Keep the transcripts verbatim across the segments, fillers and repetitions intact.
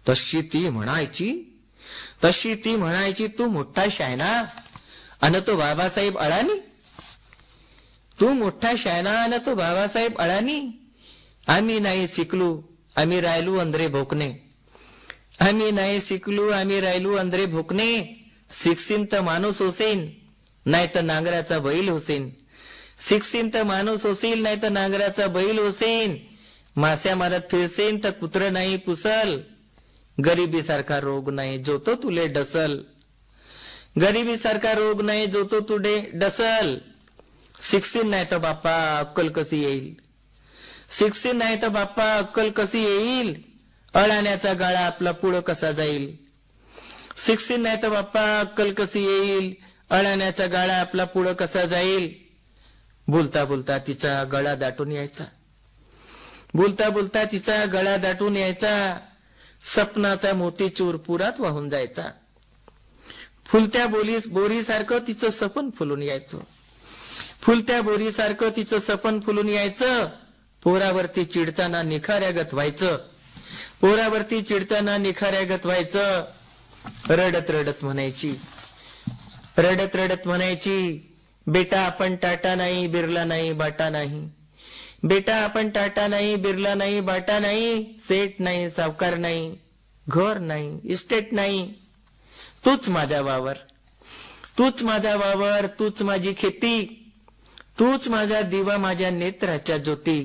तशी ती म्हणायची तशी ती म्हणायची तू मोठा शायना अन तो बाबासाहेब अडाणी, तू मोठा शायना अन तो बाबासाहेब अडाणी. आम्ही नाही शिकलो आम्ही राहिलो अंधरे भोकणे, आम्ही नाही शिकलो आम्ही राहिलो अंधरे भोकणे. शिक्षिन तर माणूस होसेन नाही तर नांगराचा बैल होसेन, शिक्षिन तर माणूस होशील नाही तर नांगराचा बैल होसेन. मास्या मारत फिरसेन तर कुत्र नाही पुसल, गरिबी सारखा रोग नाही जो तो तुले डसल, गरिबी सारखा रोग नाही जो तो तुले डसल. शिक्षिन नाही तर बाप्पा अक्कल कशी येईल, शिक्षिन नाही तर बाप्पा अक्कल कशी येईल. अडाण्याचा गाळा आपला पुढं कसा जाईल, शिक्षिन नाही तर बाप्पा अक्कल कशी येईल. अडाण्याचा गाळा आपला पुढं कसा जाईल. बोलता बोलता तिचा गळा दाटून यायचा, बोलता बोलता तिचा गळा दाटून यायचा. सपनाचा मोतीचूर पुरात वाहून जायचा. फुलत्या बोलीस बोरीसारखं तिचं सपन फुलून यायचं, फुलत्या बोरीसारखं तिचं सपन फुलून यायचं. पोरावरती चिडताना निखाऱ्यागत व्हायचं, पोरावरती चिडताना निखाऱ्यागत व्हायचं. रडत रडत म्हणायची रडत रडत म्हणायची बेटा आपण टाटा नाही बिरला नाही बाटा नाही, बेटा आपण टाटा नाही बिरला नाही बाटा नाही. सेठ नाही सावकार नाही घर नाही इस्टेट नाही, तूच माझा वावर, तूच माझा वावर, तूच माझी खेती, तूच माझा दिवा माझ्या नेत्राच्या ज्योती.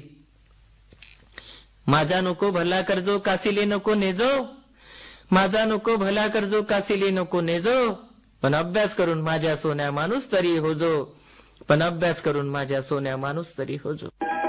माझा नको भला करजो कासिले नको नेजो, माझा नको भला करजो कासिले नको नेजो. पण अभ्यास करून माझ्या सोन्या माणूस तरी होजो, पण अभ्यास करून माझ्या सोन्या माणूस तरी होजो.